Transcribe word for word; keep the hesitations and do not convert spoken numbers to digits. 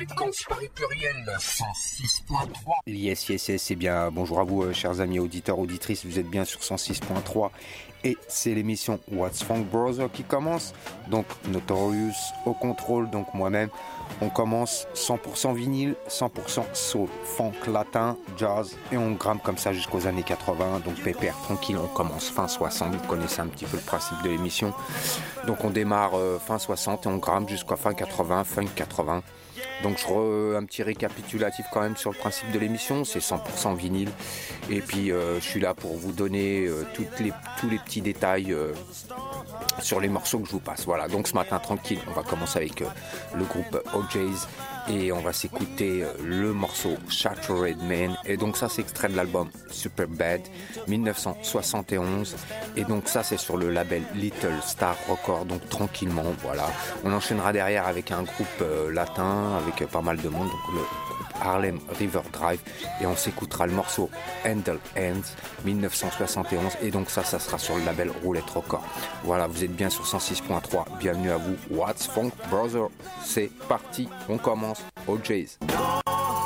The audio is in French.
fréquence Paris pluriel cent six point trois. Yes, yes, yes, c'est bien. Bonjour à vous, euh, chers amis auditeurs, auditrices. Vous êtes bien sur cent six point trois et c'est l'émission What's Funk Brother qui commence. Donc, Notorious au contrôle, donc moi-même. On commence cent pour cent vinyle, cent pour cent soul, funk, latin, jazz et on grimpe comme ça jusqu'aux années quatre-vingts. Donc, pépère, tranquille, on commence fin soixante. Vous connaissez un petit peu le principe de l'émission. Donc, on démarre euh, fin soixante et on grimpe jusqu'à fin quatre-vingts, funk quatre-vingts. Donc je re, un petit récapitulatif quand même sur le principe de l'émission, c'est cent pour cent vinyle et puis euh, je suis là pour vous donner euh, toutes les, tous les petits détails euh, sur les morceaux que je vous passe. Voilà, donc ce matin tranquille, on va commencer avec euh, le groupe O J's et on va s'écouter euh, le morceau Shattered Man et donc ça c'est extrait de l'album Superbad dix-neuf cent soixante et onze et donc ça c'est sur le label Little Star Records, donc tranquillement voilà. On enchaînera derrière avec un groupe euh, latin avec euh, pas mal de monde, donc le groupe Harlem River Drive et on s'écoutera le morceau Handle Hands dix-neuf cent soixante et onze et donc ça ça sera sur le label Roulette Records. Voilà, vous êtes bien sur cent six point trois, bienvenue à vous, What's Funk Brother, c'est parti, on commence, O J's.